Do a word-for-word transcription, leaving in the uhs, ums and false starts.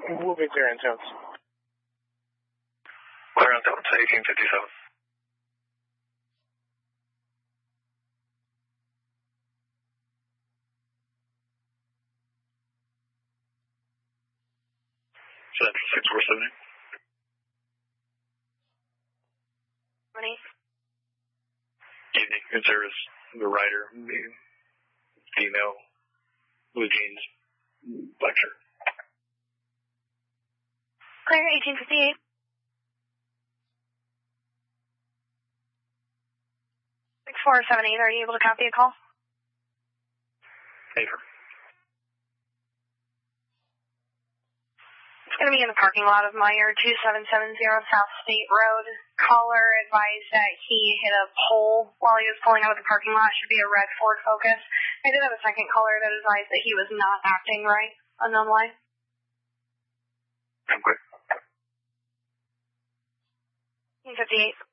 Moving clear intense. Clear intense, eighteen fifty-seven. Central six four seventy. Money. Evening, in service. The rider, the female, blue jeans, black shirt. Clear, eighteen fifty-eight. six four seven eight, are you able to copy a call? Paper. It's going to be in the parking lot of Meyer, two seven seven zero South State Road. Caller advised that he hit a pole while he was pulling out of the parking lot. Should be a red Ford Focus. I did have a second caller that advised that he was not acting right. Unknown line. Okay. fifty-eight.